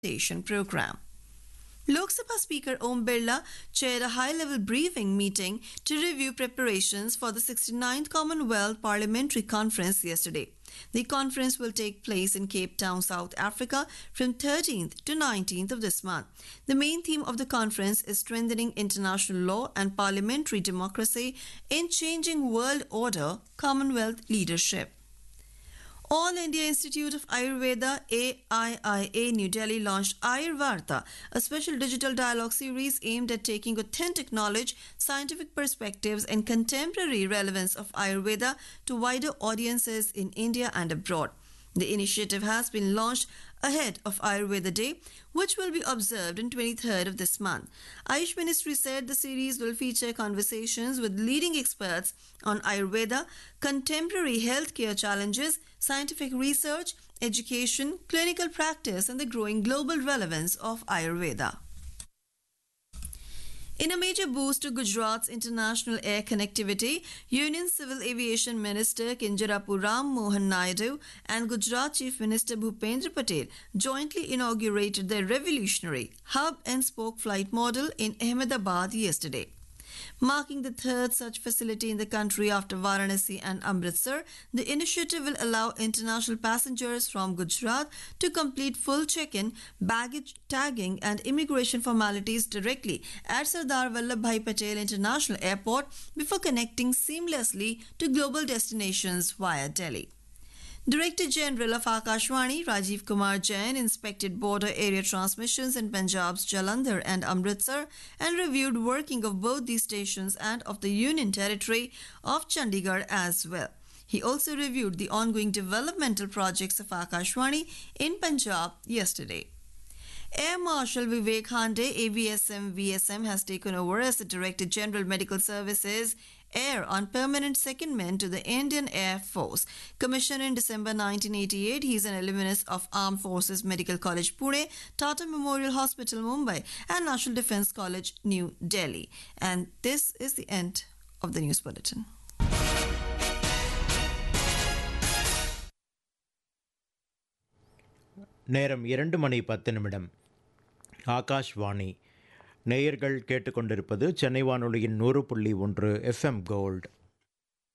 Station program. Lok Sabha Speaker Om Birla chaired a high-level briefing meeting to review preparations for the 69th Commonwealth Parliamentary Conference yesterday. The conference will take place in Cape Town, South Africa from 13th to 19th of this month. The main theme of the conference is strengthening international law and parliamentary democracy in changing world order Commonwealth leadership. All India Institute of Ayurveda AIIA New Delhi launched Ayurvarta, a special digital dialogue series aimed at taking authentic knowledge, scientific perspectives, and contemporary relevance of Ayurveda to wider audiences in India and abroad. The initiative has been launched ahead of Ayurveda Day, which will be observed on 23rd of this month. Ayush Ministry said the series will feature conversations with leading experts on Ayurveda, contemporary healthcare challenges, scientific research, education, clinical practice, and the growing global relevance of Ayurveda. In a major boost to Gujarat's international air connectivity, Union Civil Aviation Minister Kinjarapu Ram Mohan Naidu and Gujarat Chief Minister Bhupendra Patel jointly inaugurated their revolutionary hub and spoke flight model in Ahmedabad yesterday. Marking the third such facility in the country after Varanasi and Amritsar, the initiative will allow international passengers from Gujarat to complete full check-in, baggage tagging and immigration formalities directly at Sardar Vallabhbhai Patel International Airport before connecting seamlessly to global destinations via Delhi. Director General of Akashvani Rajiv Kumar Jain inspected border area transmissions in Punjab's Jalandhar and Amritsar and reviewed working of both these stations and of the Union Territory of Chandigarh as well. He also reviewed the ongoing developmental projects of Akashvani in Punjab yesterday. Air Marshal Vivek Hande, AVSM VSM, has taken over as the Director General Medical Services Air on permanent secondment to the Indian Air Force. Commissioned in December 1988, he is an alumnus of Armed Forces Medical College Pune, Tata Memorial Hospital Mumbai, and National Defence College New Delhi. And this is the end of the news bulletin. நேரம் 2:10 ஆகாஷ்வாணி நேயர்கள் கேட்டுக்கொண்டிருப்பது சென்னை வானொலியின் 100.1 FM gold.